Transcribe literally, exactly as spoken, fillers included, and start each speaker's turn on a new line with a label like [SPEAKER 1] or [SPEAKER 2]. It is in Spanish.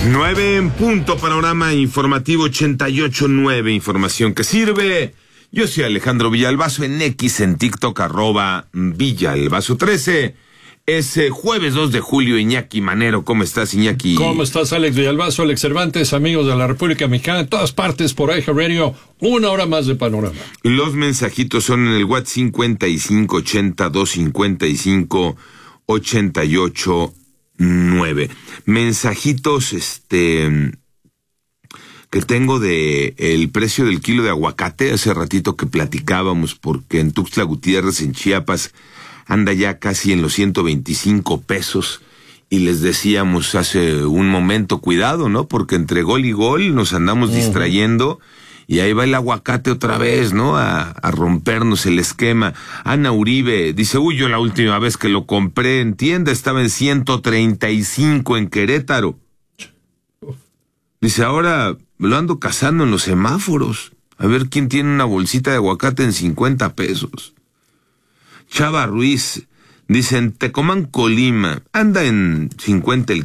[SPEAKER 1] Nueve en punto, panorama informativo ochenta y ocho nueve, información que sirve. Yo soy Alejandro Villalbazo, en X, en TikTok, arroba Villalbazo trece. Es eh, jueves dos de julio, Iñaki Manero. ¿Cómo estás, Iñaki?
[SPEAKER 2] ¿Cómo estás, Alex Villalbazo, Alex Cervantes, amigos de la República Mexicana, en todas partes por iHeartRadio? Una hora más de panorama.
[SPEAKER 1] Los mensajitos son en el WhatsApp cincuenta y cinco ochenta, doscientos cincuenta y cinco, ochenta y ocho nueve. Mensajitos, este... que tengo de el precio del kilo de aguacate, hace ratito que platicábamos, porque en Tuxtla Gutiérrez, en Chiapas, anda ya casi en los ciento veinticinco pesos, y les decíamos hace un momento, cuidado, ¿no? Porque entre gol y gol nos andamos uh-huh. distrayendo, y ahí va el aguacate otra vez, ¿no? A, a rompernos el esquema. Ana Uribe dice, uy, yo la última vez que lo compré en tienda estaba en ciento treinta y cinco en Querétaro. Dice, ahora me lo ando cazando en los semáforos. A ver quién tiene una bolsita de aguacate en cincuenta pesos. Chava Ruiz, dice, en Tecomán, Colima, anda en cincuenta el